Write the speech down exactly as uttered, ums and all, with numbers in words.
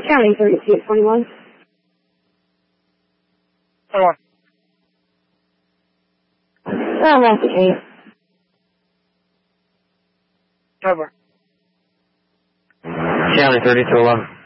County thirty-two at twenty-one. Hold on. Oh, that's the case. Over. County thirty-two eleven.